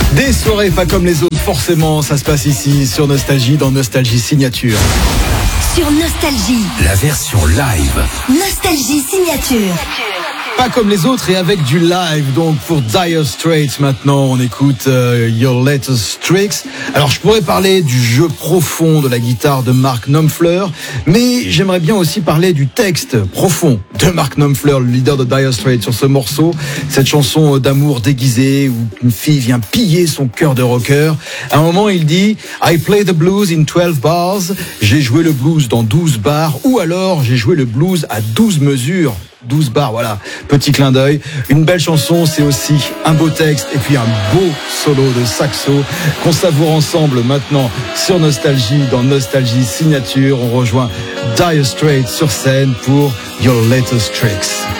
Des soirées pas comme les autres, forcément, ça se passe ici sur Nostalgie, dans Nostalgie Signature. Sur Nostalgie, la version live. Nostalgie Signature. Pas comme les autres et avec du live. Donc pour Dire Straits maintenant, on écoute Your Latest Tricks. Alors je pourrais parler du jeu profond de la guitare de Mark Knopfler, mais j'aimerais bien aussi parler du texte profond de Mark Knopfler, le leader de Dire Straits, sur ce morceau. Cette chanson d'amour déguisée où une fille vient piller son cœur de rocker. À un moment, il dit « I play the blues in 12 bars ». J'ai joué le blues dans 12 bars, ou alors j'ai joué le blues à 12 mesures. 12 bars, voilà, petit clin d'œil. Une belle chanson, c'est aussi un beau texte et puis un beau solo de saxo qu'on savoure ensemble maintenant sur Nostalgie, dans Nostalgie Signature. On rejoint Dire Straits sur scène pour Your Latest Tricks.